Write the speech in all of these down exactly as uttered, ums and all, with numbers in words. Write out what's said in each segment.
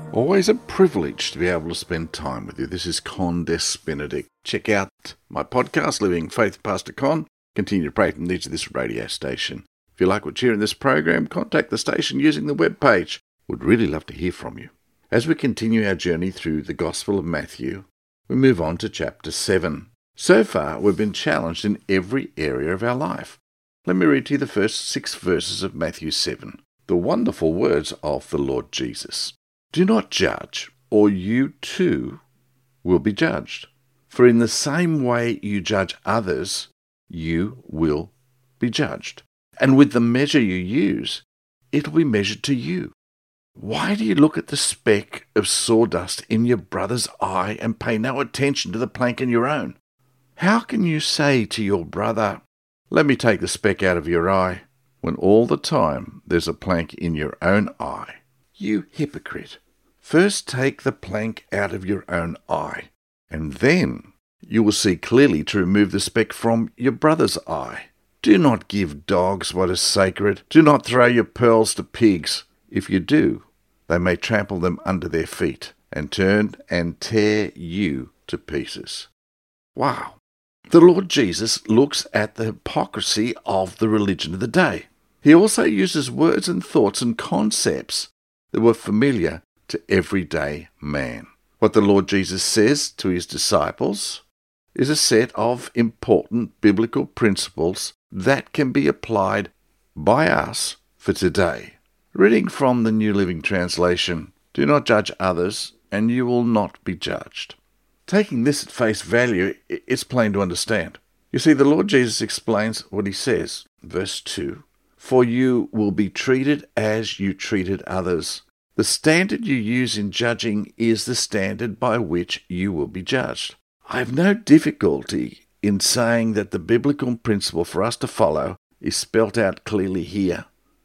Always a privilege to be able to spend time with you. This is Con Des Benedict. Check out my podcast, Living Faith with Pastor Con. Continue to pray for the needs of this radio station. If you like what you hear in this program, contact the station using the webpage. Would really love to hear from you. As we continue our journey through the Gospel of Matthew, we move on to chapter seven. So far, we've been challenged in every area of our life. Let me read to you the first six verses of Matthew seven, the wonderful words of the Lord Jesus. Do not judge, or you too will be judged. For in the same way you judge others, you will be judged. And with the measure you use, it will be measured to you. Why do you look at the speck of sawdust in your brother's eye and pay no attention to the plank in your own? How can you say to your brother, let me take the speck out of your eye, when all the time there's a plank in your own eye? You hypocrite! First take the plank out of your own eye, and then you will see clearly to remove the speck from your brother's eye. Do not give dogs what is sacred. Do not throw your pearls to pigs. If you do, they may trample them under their feet and turn and tear you to pieces. Wow! The Lord Jesus looks at the hypocrisy of the religion of the day. He also uses words and thoughts and concepts that were familiar to everyday man. What the Lord Jesus says to his disciples is a set of important biblical principles that can be applied by us for today. Reading from the New Living Translation, do not judge others, and you will not be judged. Taking this at face value, it's plain to understand. You see, the Lord Jesus explains what he says. Verse two, for you will be treated as you treated others. The standard you use in judging is the standard by which you will be judged. I have no difficulty in saying that the biblical principle for us to follow is spelt out clearly here.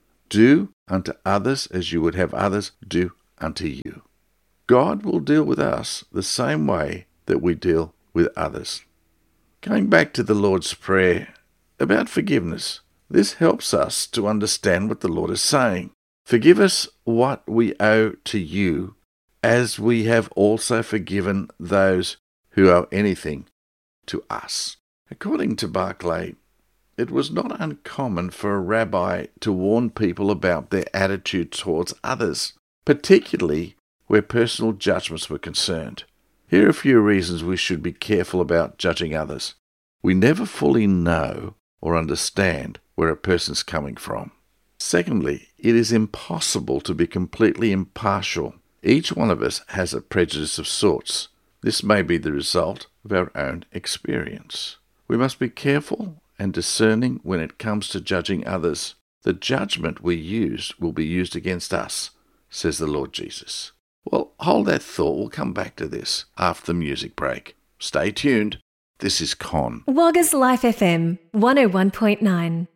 Do unto others as you would have others do unto you. God will deal with us the same way that we deal with others. Going back to the Lord's Prayer about forgiveness, this helps us to understand what the Lord is saying. Forgive us what we owe to you, as we have also forgiven those who owe anything to us. According to Barclay, it was not uncommon for a rabbi to warn people about their attitude towards others, particularly where personal judgments were concerned. Here are a few reasons we should be careful about judging others. We never fully know or understand where a person's coming from. Secondly, it is impossible to be completely impartial. Each one of us has a prejudice of sorts. This may be the result of our own experience. We must be careful and discerning when it comes to judging others. The judgment we use will be used against us, says the Lord Jesus. Well, hold that thought. We'll come back to this after the music break. Stay tuned. This is Con. Wagga's Life F M, one oh one point nine.